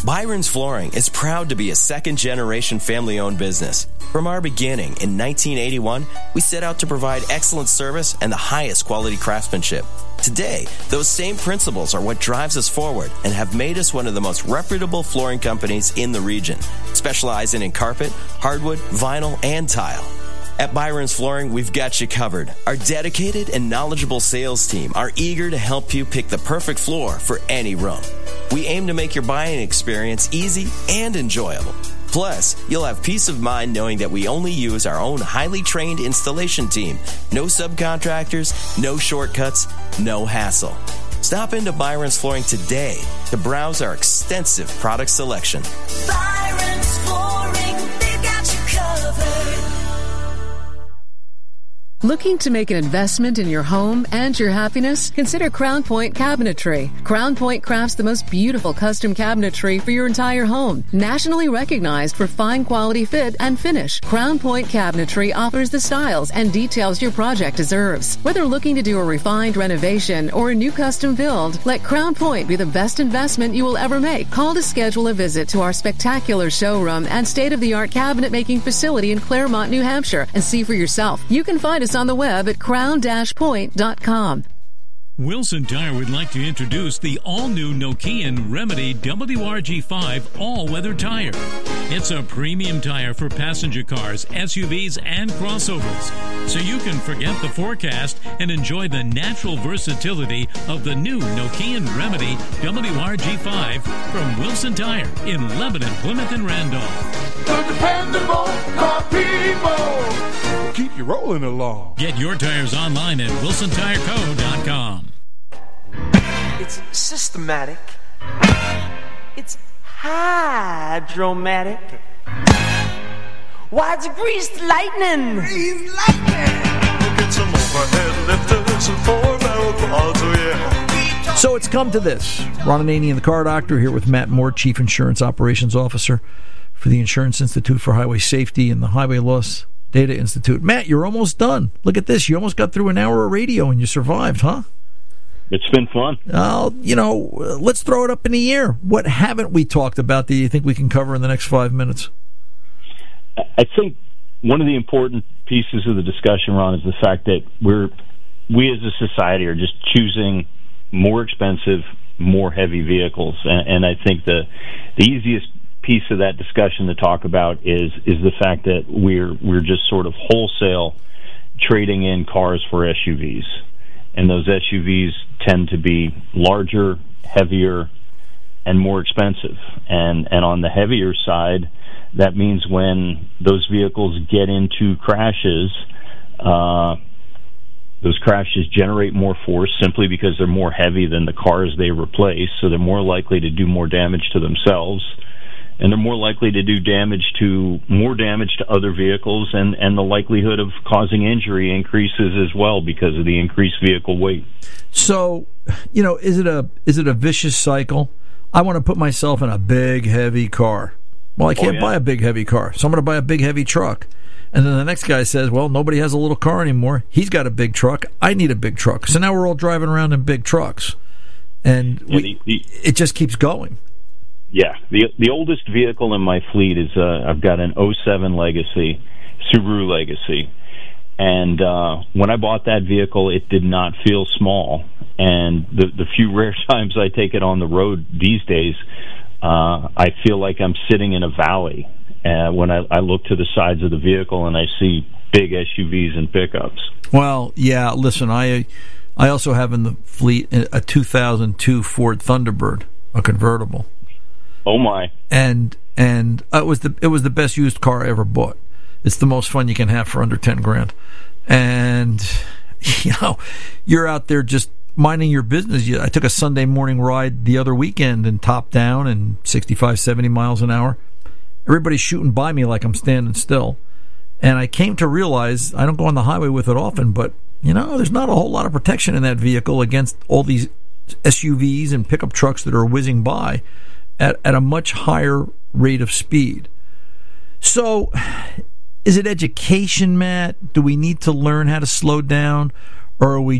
Byron's Flooring is proud to be a second-generation family-owned business. From our beginning in 1981, we set out to provide excellent service and the highest quality craftsmanship. Today, those same principles are what drives us forward and have made us one of the most reputable flooring companies in the region, specializing in carpet, hardwood, vinyl, and tile. At Byron's Flooring, we've got you covered. Our dedicated and knowledgeable sales team are eager to help you pick the perfect floor for any room. We aim to make your buying experience easy and enjoyable. Plus, you'll have peace of mind knowing that we only use our own highly trained installation team. No subcontractors, no shortcuts, no hassle. Stop into Byron's Flooring today to browse our extensive product selection. Byron's Flooring, they've got you covered. Looking to make an investment in your home and your happiness? Consider Crown Point Cabinetry. Crown Point crafts the most beautiful custom cabinetry for your entire home. Nationally recognized for fine quality fit and finish, Crown Point Cabinetry offers the styles and details your project deserves. Whether looking to do a refined renovation or a new custom build, let Crown Point be the best investment you will ever make. Call to schedule a visit to our spectacular showroom and state-of-the-art cabinet making facility in Claremont, New Hampshire, and see for yourself. You can find us on the web at crown-point.com. Wilson Tire would like to introduce the all-new Nokian Remedy WRG5 all-weather tire. It's a premium tire for passenger cars, SUVs, and crossovers, so you can forget the forecast and enjoy the natural versatility of the new Nokian Remedy WRG5 from Wilson Tire in Lebanon, Plymouth, and Randolph. The dependable car people keep you rolling along. Get your tires online at wilsontireco.com. It's systematic. It's hydromatic. Why, it's greased lightning. Greased lightning. Get some overhead lifters and 4-barrel quads, oh yeah. So it's come to this. Ron Ananian, the Car Doctor, here with Matt Moore, Chief Insurance Operations Officer for the Insurance Institute for Highway Safety and the Highway Loss Data Institute. Matt, you're almost done. Look at this. You almost got through an hour of radio and you survived, huh? It's been fun. Let's throw it up in the air. What haven't we talked about that you think we can cover in the next 5 minutes? I think one of the important pieces of the discussion, Ron, is the fact that we as a society are just choosing more expensive, more heavy vehicles. And I think the easiest piece of that discussion to talk about is the fact that we're just sort of wholesale trading in cars for SUVs. And those SUVs tend to be larger, heavier, and more expensive. And on the heavier side, that means when those vehicles get into crashes, those crashes generate more force simply because they're more heavy than the cars they replace, so they're more likely to do more damage to themselves, and they're more likely to do more damage to other vehicles, and the likelihood of causing injury increases as well because of the increased vehicle weight. So, is it a vicious cycle? I want to put myself in a big, heavy car. Well, I can't buy a big, heavy car, so I'm going to buy a big, heavy truck. And then the next guy says, well, nobody has a little car anymore. He's got a big truck. I need a big truck. So now we're all driving around in big trucks. And it just keeps going. Yeah, the oldest vehicle in my fleet is I've got an 07 Legacy, Subaru Legacy, and when I bought that vehicle, it did not feel small. And the few rare times I take it on the road these days, I feel like I'm sitting in a valley when I look to the sides of the vehicle and I see big SUVs and pickups. Well, yeah. Listen, I also have in the fleet a 2002 Ford Thunderbird, a convertible. Oh my! And it was the best used car I ever bought. It's the most fun you can have for under $10,000. And you're out there just minding your business. I took a Sunday morning ride the other weekend and top down and 65, 70 miles an hour. Everybody's shooting by me like I'm standing still. And I came to realize I don't go on the highway with it often, but there's not a whole lot of protection in that vehicle against all these SUVs and pickup trucks that are whizzing by at a much higher rate of speed. So, is it education, Matt? Do we need to learn how to slow down, or are we